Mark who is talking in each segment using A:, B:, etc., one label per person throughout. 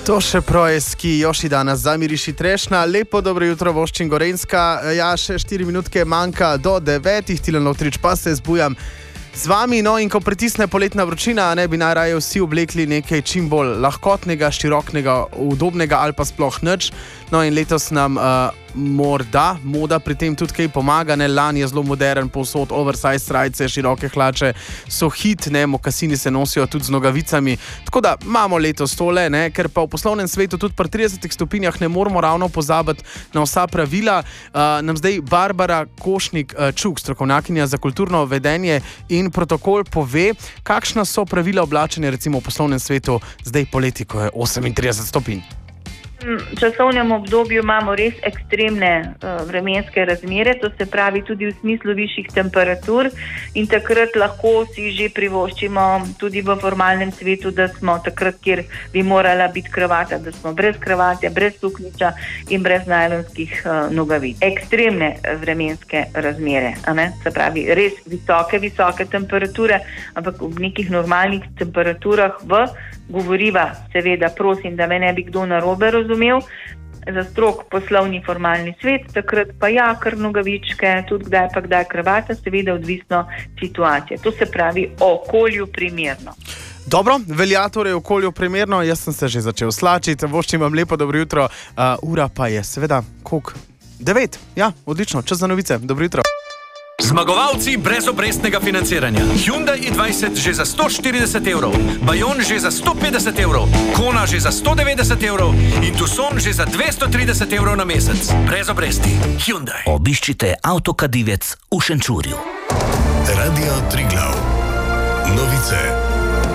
A: To še projski Joši danas zamiriši trešna. Lepo dobro jutro, Voščin Gorenjska. Ja, še 4 minutke manjka do 9. Tilen Lovtrič pa se zbujam z vami. No, in ko pritisne poletna vročina, ne bi najraje vsi oblekli nekaj čim bolj lahkotnega, široknega, udobnega ali pa sploh nič. No, in letos nam morda moda pri tem tudi kaj pomaga, ne, lani je zelo modern, povsod oversize srajce, široke hlače so hit, ne, mokasini se nosijo tudi z nogavicami, tako da imamo letos tole, ne, ker pa v poslovnem svetu tudi pri 30 stopinjah ne moramo ravno pozabiti na vsa pravila. Nam zdaj Barbara Košnik-Čuk, strokovnjakinja za kulturno vedenje in protokol, pove, kakšna so pravila oblačenja recimo v poslovnem svetu zdaj poleti, ko je 38 stopinj.
B: V časovnem obdobju imamo res ekstremne vremenske razmere, to se pravi tudi v smislu višjih temperatur, in takrat lahko si že privoščimo tudi v formalnem svetu, da smo takrat, kjer bi morala biti kravata, da smo brez kravate, brez suknjiča in brez najlonskih nogavic. Ekstremne vremenske razmere, se pravi res visoke temperature, ampak v nekih normalnih temperaturah govoriva, seveda prosim, da me ne bi kdo narobe razumel, za strog poslovni formalni svet, takrat pa ja, kar nogavičke, tudi kdaj kravata, seveda odvisno situacije. To se pravi okolju primerno.
A: Dobro, velja torej okolju primerno, jaz sem se že začel slačiti, Voščim vam lepo dobro jutro, ura pa je seveda koliko? 9, ja, odlično, čas za novice, dobro jutro.
C: Zmagovalci brezobrestnega financiranja. Hyundai i20 že za 140 evrov, Bayon že za 150 evrov, Kona že za 190 evrov in Tucson že za 230 evrov na mesec. Brez obresti. Hyundai.
D: Obiščite Avtokadivec v Šenčurju.
E: Radio Triglav. Novice.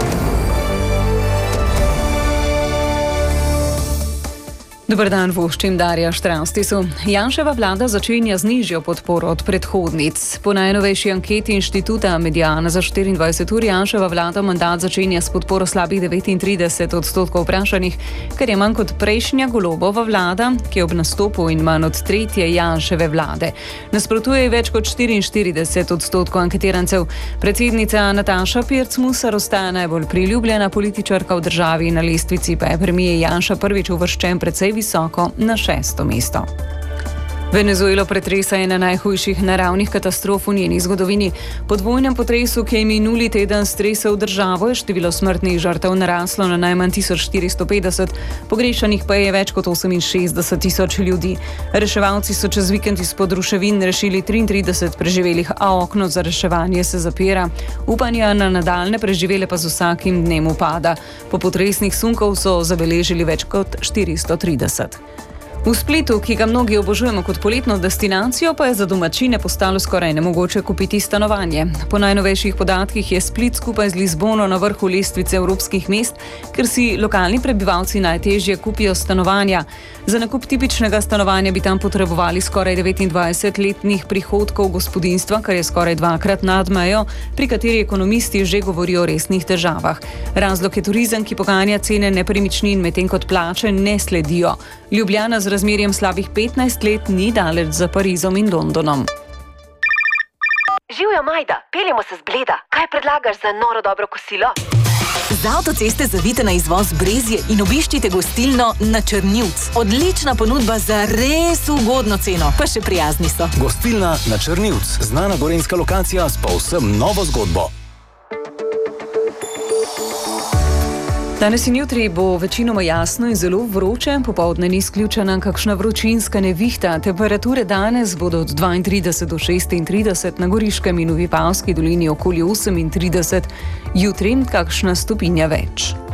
F: Dober dan, Voščim, Darja Štranstisu. Janševa vlada začenja z nižjo podporo od predhodnic. Po najnovejši anketi inštituta Mediana za 24 ur Janševa vlada mandat začenja s podporo slabih 39% vprašanih, kar je manj kot prejšnja Golobova vlada, ki je ob nastopu in manj od tretje Janševe vlade. Nasprotuje več kot 44% anketirancev. Predsednica Nataša Pirc-Musar ostaja najbolj priljubljena političarka v državi, na lestvici pa je premier Janša prvič uvrščen precej visoko na 6. mesto. Venezuelo pretresa ena najhujših naravnih katastrof v njeni zgodovini. Po dvojnem potresu, ki je minuli teden stresel državo, je število smrtnih žrtev naraslo na najmanj 1450, pogrešanih pa je več kot 68,000 ljudi. Reševalci so čez vikend izpod ruševin rešili 33 preživelih, a okno za reševanje se zapira. Upanja na nadaljne preživele pa z vsakim dnem upada. Po potresnih sunkov so zabeležili več kot 430. V Splitu, ki ga mnogi obožujemo kot poletno destinacijo, pa je za domačine postalo skoraj nemogoče kupiti stanovanje. Po najnovejših podatkih je Split skupaj z Lizbono na vrhu lestvice evropskih mest, ker si lokalni prebivalci najtežje kupijo stanovanja. Za nakup tipičnega stanovanja bi tam potrebovali skoraj 29-letnih prihodkov gospodinjstva, kar je skoraj dvakrat nad mejo, pri kateri ekonomisti že govorijo o resnih težavah. Razlog je turizem, ki poganja cene nepremičnin, medtem kot plače ne sledijo. Ljubljana z razmerjem slabih 15 let ni daleč za Parizom in Londonom.
G: Živjo, Majda, peljemo se z Bleda. Kaj predlagaš za noro dobro kosilo?
H: Z avtoceste zavite na izvoz Brezje in obiščite gostilno Na Črnivc. Odlična ponudba za res ugodno ceno, pa še prijazni so.
D: Gostilna Na Črnivc, znana gorenjska lokacija s povsem novo zgodbo.
F: Danes in jutri bo večinoma jasno in zelo vroče, popoldne ni izključena kakšna vročinska nevihta. Temperature danes bodo od 32 do 36, na Goriškem in v Vipavski dolini okoli 38, jutri kakšna stopinja več.